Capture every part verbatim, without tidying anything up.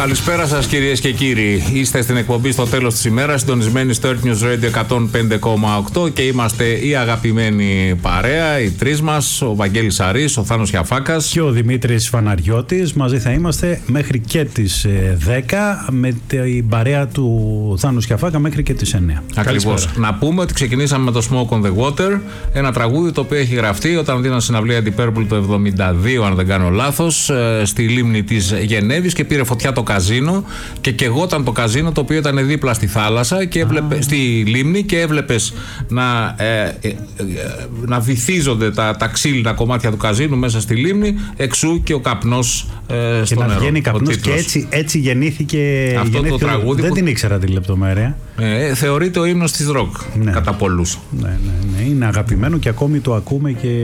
Καλησπέρα σας κυρίες και κύριοι. Είστε στην εκπομπή στο τέλος της ημέρας, συντονισμένοι στο Earth News Radio εκατόν πέντε κόμμα οκτώ και είμαστε η αγαπημένη παρέα, οι τρεις μας, ο Βαγγέλης Αρής, ο Θάνος Γιαφάκας και ο Δημήτρης Φαναριώτης. Μαζί θα είμαστε μέχρι και τις δέκα με την παρέα του Θάνου Γιαφάκα μέχρι και τις εννέα. Ακριβώς. Να πούμε ότι ξεκινήσαμε με το Smoke on the Water, ένα τραγούδι το οποίο έχει γραφτεί όταν δίναν συναυλία Deep Purple το εβδομήντα δύο, αν δεν κάνω λάθος, στη λίμνη της Γενέβης και πήρε φωτιά το καζίνο και καιγόταν το καζίνο, το οποίο ήταν δίπλα στη θάλασσα και έβλεπε, στη λίμνη, και έβλεπες να, ε, ε, ε, να βυθίζονται τα, τα ξύλινα κομμάτια του καζίνου μέσα στη λίμνη, εξού και ο καπνός ε, στο και νερό. Να βγαίνει καπνός και έτσι, έτσι γεννήθηκε, αυτό γεννήθηκε το τραγούδι. Δεν που, την ήξερα τη λεπτομέρεια. Ε, θεωρείται ο ύμνος της ροκ, ναι, κατά πολλούς. Ναι, ναι, ναι, είναι αγαπημένο και ακόμη το ακούμε και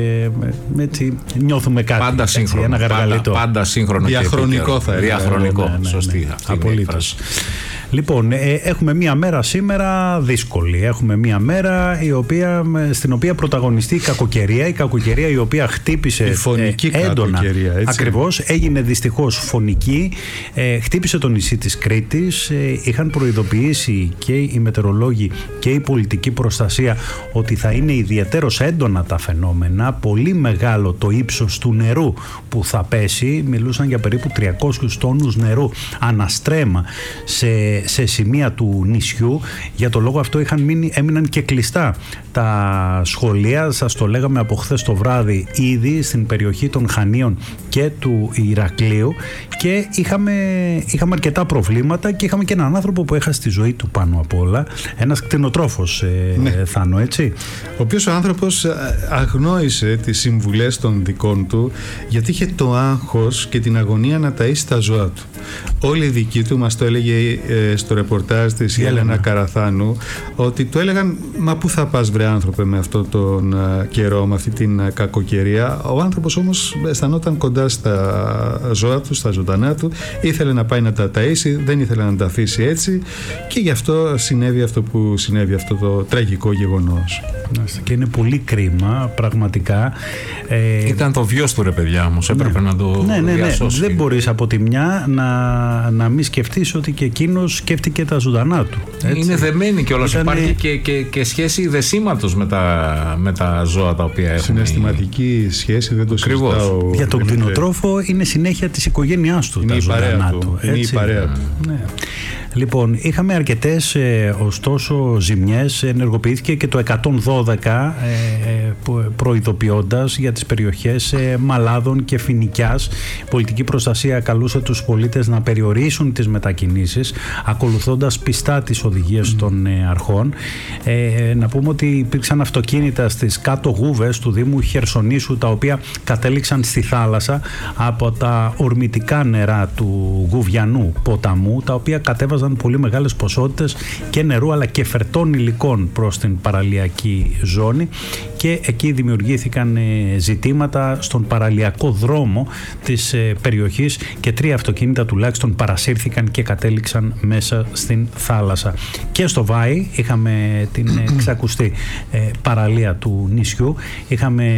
έτσι νιώθουμε κάτι. Πάντα σύγχρονο. Έτσι, ένα πάντα, πάντα σύγχρονο. Διαχρονικό θα έλεγα. Διαχρονικό. Ναι, ναι, ναι, σωστή. Ναι, απολύτως. Λοιπόν, ε, έχουμε μία μέρα σήμερα δύσκολη. Έχουμε μία μέρα η οποία, στην οποία πρωταγωνιστεί η κακοκαιρία. Η κακοκαιρία η οποία χτύπησε η φωνική ε, έντονα. Έτσι. Ακριβώς. Έγινε δυστυχώς φωνική. Ε, χτύπησε το νησί της Κρήτης. Ε, είχαν προειδοποιήσει και οι μετεωρολόγοι και η πολιτική προστασία ότι θα είναι ιδιαιτέρως έντονα τα φαινόμενα. Πολύ μεγάλο το ύψος του νερού που θα πέσει. Μιλούσαν για περίπου τριακόσιους τόνους νερού αναστρέμα σε σε σημεία του νησιού. Για το λόγο αυτό είχαν μείνει, έμειναν και κλειστά τα σχολεία. Σας το λέγαμε από χθες το βράδυ ήδη στην περιοχή των Χανίων και του Ηρακλείου και είχαμε, είχαμε αρκετά προβλήματα και είχαμε και έναν άνθρωπο που έχασε τη ζωή του πάνω απ' όλα. Ένας κτηνοτρόφος, ε, ναι. Θάνο, έτσι. Ο οποίος ο άνθρωπος αγνόησε τις συμβουλές των δικών του γιατί είχε το άγχος και την αγωνία να ταΐσει τα ζώα του. Όλοι οι δικοί του, μας το έλεγε ε, στο ρεπορτάζ της η Έλενα Καραθάνου, ότι του έλεγαν «Μα πού θα πας βρε άνθρωπε με αυτόν τον uh, καιρό, με αυτή την uh, κακοκαιρία». Ο άνθρωπος όμως αισθανόταν κοντά στα ζώα του, στα ζωντανά του, ήθελε να πάει να τα ταΐσει, δεν ήθελε να τα αφήσει έτσι και γι' αυτό συνέβη αυτό που συνέβη, αυτό το τραγικό γεγονός. Και είναι πολύ κρίμα, πραγματικά. Ε, Ήταν το βιός του ρε παιδιά όμως, έπρεπε ναι. να το ναι, ναι, ναι. διασώσει. Δεν μπορείς από τη μια να, να μην σκεφτείς ότι και εκείνος σκέφτηκε τα ζωντανά του. Έτσι. Είναι δεμένη κιόλας. Ήταν... Υπάρχει και, και, και σχέση δεσίματος με τα, με τα ζώα τα οποία έχουν. Συναισθηματική σχέση, δεν το συζητάω. Για τον κτηνοτρόφο είναι συνέχεια της οικογένειάς του, είναι τα ζωντανά του. του. Είναι η παρέα του. Ναι. Λοιπόν, είχαμε αρκετές ε, ωστόσο ζημιές. Ενεργοποιήθηκε και το εκατόν δώδεκα ε, προειδοποιώντας για τις περιοχές ε, Μαλάδων και Φοινικιάς. Η πολιτική προστασία καλούσε τους πολίτες να περιορίσουν τις μετακινήσεις ακολουθώντας πιστά τις οδηγίες mm. των ε, αρχών. Ε, να πούμε ότι υπήρξαν αυτοκίνητα στις κάτω γούβες του Δήμου Χερσονήσου τα οποία κατέληξαν στη θάλασσα από τα ορμητικά νερά του Γουβιανού ποταμού, τα οποία κατέβαζαν πολύ μεγάλες ποσότητες και νερού αλλά και φερτών υλικών προς την παραλιακή ζώνη και εκεί δημιουργήθηκαν ζητήματα στον παραλιακό δρόμο της περιοχής και τρία αυτοκίνητα τουλάχιστον παρασύρθηκαν και κατέληξαν μέσα στην θάλασσα. Και στο Βάη είχαμε την εξακουστή παραλία του νησιού, είχαμε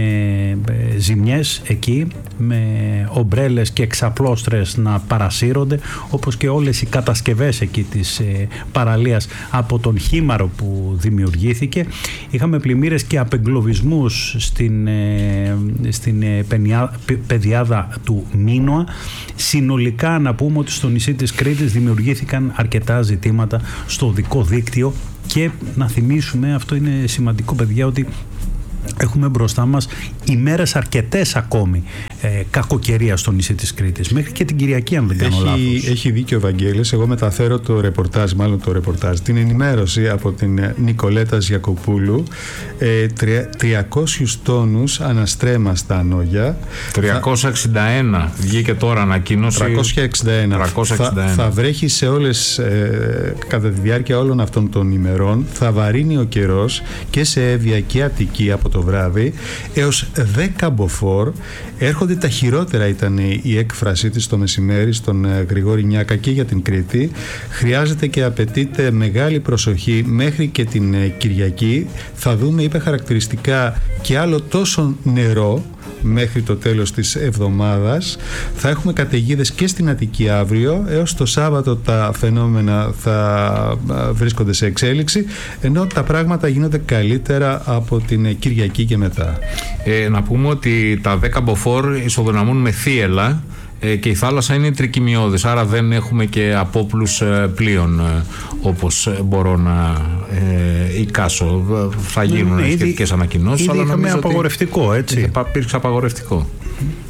ζημιές εκεί με ομπρέλες και εξαπλώστρες να παρασύρονται, όπως και όλες οι κατασκευές εκεί της ε, παραλίας από τον χήμαρο που δημιουργήθηκε. Είχαμε πλημμύρες και απεγκλωβισμούς στην, ε, στην ε, πενιά, πε, πεδιάδα του Μίνωα. Συνολικά να πούμε ότι στο νησί της Κρήτης δημιουργήθηκαν αρκετά ζητήματα στο οδικό δίκτυο και να θυμίσουμε, αυτό είναι σημαντικό παιδιά, ότι έχουμε μπροστά μας ημέρες αρκετές ακόμη ε, κακοκαιρία στο νησί της Κρήτης. Μέχρι και την Κυριακή, αν δεν κάνω έχει, λάθος. Έχει δίκιο ο Βαγγέλης. Εγώ μεταφέρω το ρεπορτάζ, μάλλον το ρεπορτάζ, την ενημέρωση από την Νικολέτα Γιακοπούλου. Ε, τριακόσιους τόνους αναστρέμα στα Ανόγια. τριακόσια εξήντα ένα βγήκε τώρα ανακοίνωση. τριακόσια εξήντα ένα. τριακόσια εξήντα ένα. Θα, θα βρέχει σε όλες, ε, κατά τη διάρκεια όλων αυτών των ημερών. Θα βαρύνει ο καιρός και σε Εύβοια και Αττική από το βράδυ έως δέκα μποφόρ. Έρχονται τα χειρότερα, ήταν η έκφρασή της το μεσημέρι στον Γρηγόρη Νιάκα και για την Κρήτη. Χρειάζεται και απαιτείται μεγάλη προσοχή μέχρι και την Κυριακή. Θα δούμε, είπε χαρακτηριστικά, και άλλο τόσο νερό μέχρι το τέλος της εβδομάδας. Θα έχουμε καταιγίδες και στην Αττική αύριο. Έως το Σάββατο τα φαινόμενα θα βρίσκονται σε εξέλιξη, ενώ τα πράγματα γίνονται καλύτερα από την Κυριακή και μετά. Ε, να πούμε ότι τα δέκα μποφόρ ισοδυναμούν με θύελλα και η θάλασσα είναι τρικυμιώδης, άρα δεν έχουμε και απόπλους πλοίων όπως μπορώ να ε, εικάσω. Θα γίνουν ναι, σχετικές ανακοινώσεις, ήδη αλλά είχαμε απαγορευτικό, έτσι. Υπήρξε απαγορευτικό.